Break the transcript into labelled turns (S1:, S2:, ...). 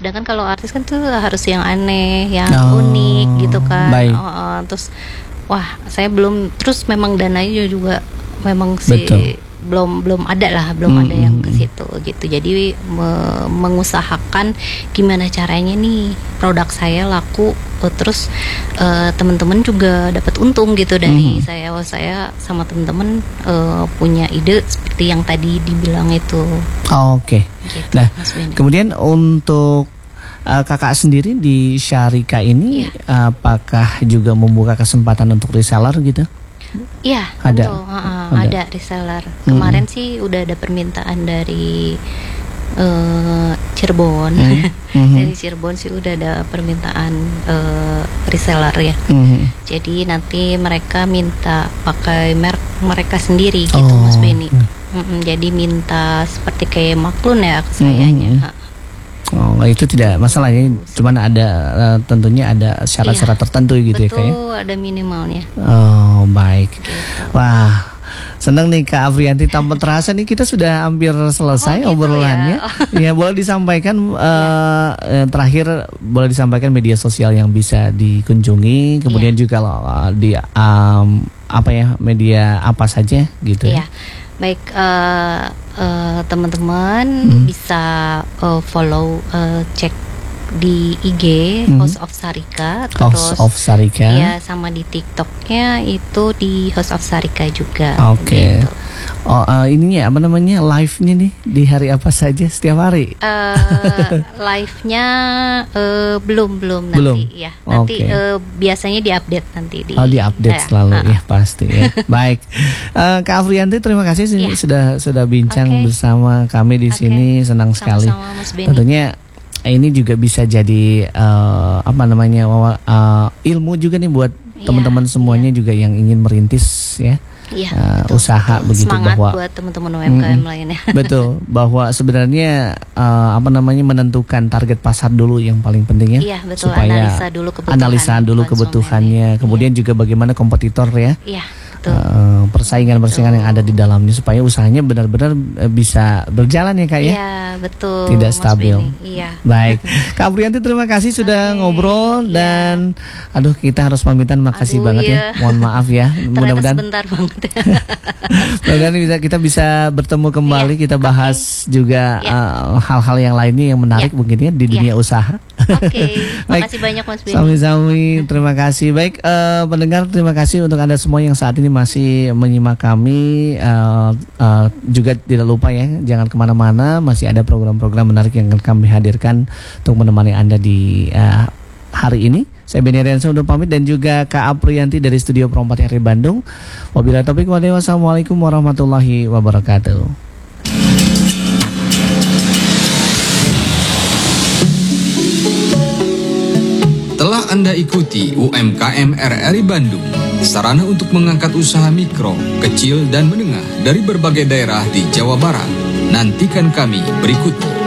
S1: Sedangkan kalau artis kan tuh harus yang aneh, yang
S2: Oh,
S1: unik gitu kan.
S2: baik.
S1: Terus wah, saya belum, terus memang dananya juga memang sih
S2: Betul.
S1: belum ada lah, belum ada yang ke situ gitu. Jadi mengusahakan gimana caranya nih produk saya laku, terus teman-teman juga dapat untung gitu dari saya. Oh, saya sama teman-teman punya ide seperti yang tadi dibilang itu.
S2: Oke.
S1: Gitu,
S2: Nah,
S1: Mas Benny.
S2: kemudian untuk kakak sendiri di Syarika ini, apakah juga membuka kesempatan untuk reseller gitu?
S1: Iya,
S2: Ada.
S1: betul. Ada reseller. Kemarin sih udah ada permintaan dari Cirebon. Dari Cirebon sih udah ada permintaan reseller ya. Jadi nanti mereka minta pakai merek mereka sendiri gitu, Mas Benny. Jadi minta seperti kayak Maklun ya ke sayanya.
S2: Oh, itu tidak masalahnya, cuman ada tentunya ada syarat-syarat tertentu gitu.
S1: Betul,
S2: ya Kak ya.
S1: ada minimalnya.
S2: Oh, baik.
S1: Gitu.
S2: Wah, senang nih Kak Afrianti, tanpa terasa nih kita sudah hampir selesai
S1: gitu
S2: obrolannya. Ya, boleh disampaikan terakhir, boleh disampaikan media sosial yang bisa dikunjungi, kemudian juga di apa ya, media apa saja gitu.
S1: Iya. Baik, teman-teman bisa follow, cek di IG House of Sarika, terus
S2: House of Sarika.
S1: ya sama di TikToknya itu di House of Sarika juga.
S2: Oke.
S1: Gitu.
S2: Oh, ininya apa namanya, live-nya nih di hari apa saja setiap hari?
S1: Live-nya belum nanti.
S2: Belum?
S1: Ya, nanti
S2: Oke.
S1: biasanya diupdate nanti di.
S2: Diupdate selalu ya pasti ya. Baik, Kak Afrianti, terima kasih sudah bincang bersama kami di sini, senang sekali.
S1: Sama-sama, Mas Benny.
S2: Tentunya ini juga bisa jadi apa namanya, ilmu juga nih buat teman-teman semuanya juga yang ingin merintis ya. Usaha begitu,
S1: semangat
S2: bahwa
S1: buat teman-teman UMKM lainnya.
S2: betul, bahwa sebenarnya apa namanya, menentukan target pasar dulu yang paling penting ya.
S1: Iya, betul.
S2: Supaya
S1: Analisa dulu
S2: kebutuhannya, kemudian juga bagaimana kompetitor ya.
S1: Iya, betul.
S2: Persaingan yang ada di dalamnya supaya usahanya benar-benar bisa berjalan ya Kak ya.
S1: Iya, betul.
S2: Tidak
S1: Mas
S2: stabil.
S1: Benny. Iya.
S2: Baik, Kak Afrianti, terima kasih sudah ngobrol dan aduh, kita harus pamitan, makasih banget ya. Mohon maaf ya.
S1: Mudah-mudahan sebentar banget.
S2: Mudah-mudahan kita bisa bertemu kembali, kita bahas juga hal-hal yang lainnya yang menarik mungkin ya di dunia usaha.
S1: Oke, makasih banyak Mas Benny.
S2: Sami-sami, terima kasih. Baik, pendengar, terima kasih untuk Anda semua yang saat ini masih menyimak kami. Juga tidak lupa ya, jangan kemana-mana, masih ada program-program menarik yang akan kami hadirkan untuk menemani Anda di hari ini. Saya Benny Riansyah undur pamit, dan juga Kak Afrianti dari Studio Pro 4 RRI Bandung. Wabillahi taufiq wal hidayah. Wassalamualaikum warahmatullahi wabarakatuh.
S3: Telah Anda ikuti UMKM RRI Bandung, sarana untuk mengangkat usaha mikro, kecil, dan menengah dari berbagai daerah di Jawa Barat. Nantikan kami berikutnya.